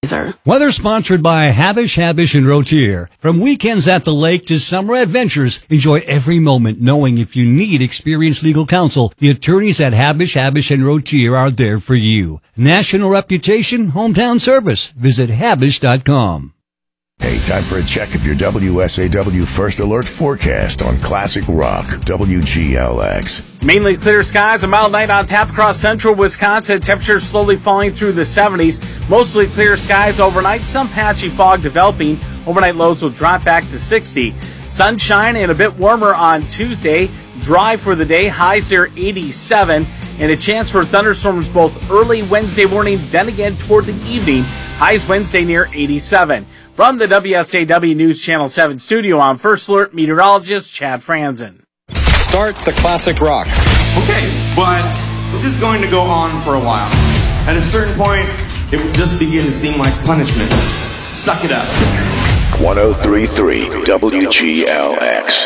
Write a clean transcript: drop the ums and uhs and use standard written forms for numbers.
Weather sponsored by Habish, and Rotier. From weekends at the lake to summer adventures, enjoy every moment knowing if you need experienced legal counsel, the attorneys at Habish, and Rotier are there for you. National reputation, hometown service. Visit Habish.com. Hey, time for a check of your WSAW First Alert forecast on Classic Rock, WGLX. Mainly clear skies, a mild night on tap across central Wisconsin. Temperatures slowly falling through the 70s. Mostly clear skies overnight, some patchy fog developing. Overnight lows will drop back to 60. Sunshine and a bit warmer on Tuesday. Dry for the day, highs are 87. And a chance for thunderstorms both early Wednesday morning, then again toward the evening. Highs Wednesday near 87. From the WSAW News Channel 7 studio, I'm First Alert meteorologist Chad Franzen. Start the Classic Rock. Okay, but this is going to go on for a while. At a certain point, it will just begin to seem like punishment. Suck it up. 103.3 WGLX.